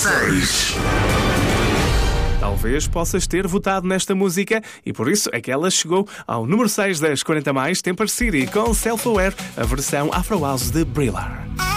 6. Talvez possas ter votado nesta música e por isso é que ela chegou ao número 6 das 40 mais Temper City com Self-Aware, a versão Afro House de Briller.